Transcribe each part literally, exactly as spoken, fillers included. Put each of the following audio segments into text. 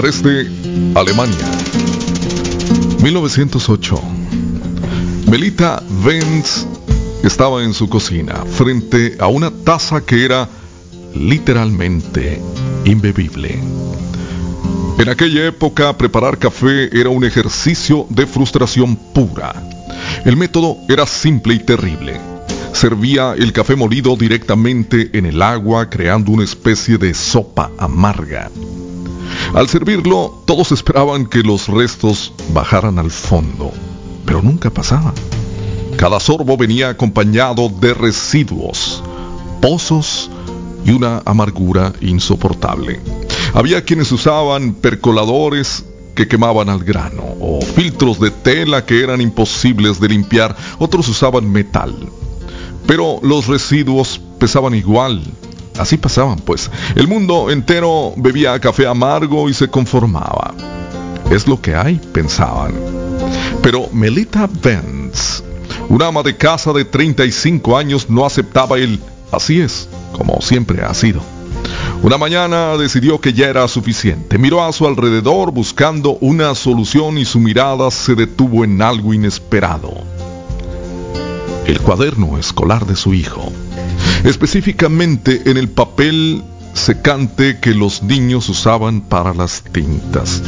Dresde, Alemania, mil novecientos ocho. Melita Benz estaba en su cocina, frente a una taza que era literalmente imbebible. En aquella época, preparar café era un ejercicio de frustración pura. El método era simple y terrible. Servía el café molido directamente en el agua, creando una especie de sopa amarga. Al servirlo, todos esperaban que los restos bajaran al fondo, pero nunca pasaba. Cada sorbo venía acompañado de residuos, pozos y una amargura insoportable. Había quienes usaban percoladores que quemaban al grano, o filtros de tela que eran imposibles de limpiar. Otros usaban metal. Pero los residuos pesaban igual. Así pasaban, pues. El mundo entero bebía café amargo y se conformaba. Es lo que hay, pensaban. Pero Melita Benz, una ama de casa de treinta y cinco años, no aceptaba el así es, como siempre ha sido. Una mañana decidió que ya era suficiente. Miró a su alrededor buscando una solución y su mirada se detuvo en algo inesperado. El cuaderno escolar de su hijo, específicamente en el papel secante que los niños usaban para las tintas.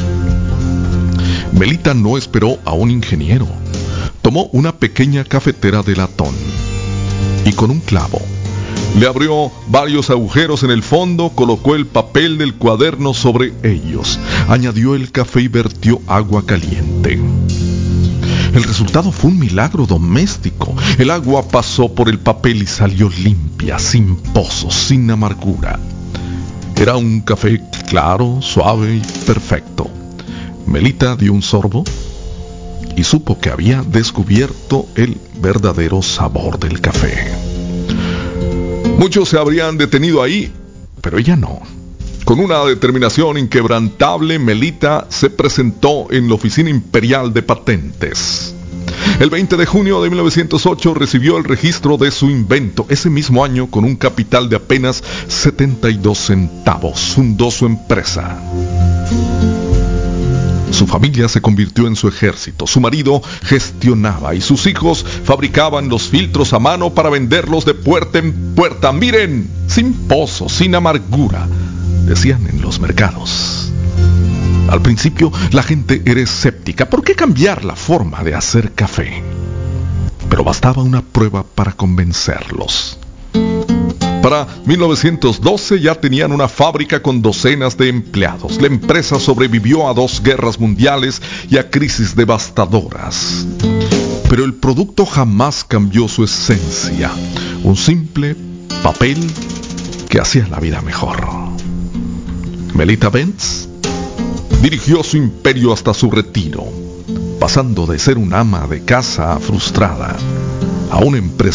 Melita no esperó a un ingeniero. Tomó una pequeña cafetera de latón y con un clavo le abrió varios agujeros en el fondo, colocó el papel del cuaderno sobre ellos, añadió el café y vertió agua caliente. El resultado fue un milagro doméstico. El agua pasó por el papel y salió limpia, sin pozos, sin amargura. Era un café claro, suave y perfecto. Melita dio un sorbo y supo que había descubierto el verdadero sabor del café. Muchos se habrían detenido ahí, pero ella no. Con una determinación inquebrantable, Melita se presentó en la Oficina Imperial de Patentes. El veinte de junio de mil novecientos ocho recibió el registro de su invento. Ese mismo año, con un capital de apenas setenta y dos centavos, fundó su empresa. Su familia se convirtió en su ejército. Su marido gestionaba y sus hijos fabricaban los filtros a mano para venderlos de puerta en puerta. Miren, sin pozos, sin amargura, decían en los mercados. Al principio la gente era escéptica. ¿Por qué cambiar la forma de hacer café? Pero bastaba una prueba para convencerlos. Para mil novecientos doce ya tenían una fábrica con docenas de empleados. La empresa sobrevivió a dos guerras mundiales y a crisis devastadoras. Pero el producto jamás cambió su esencia. Un simple papel que hacía la vida mejor. Melita Benz dirigió su imperio hasta su retiro, pasando de ser una ama de casa frustrada a una empresa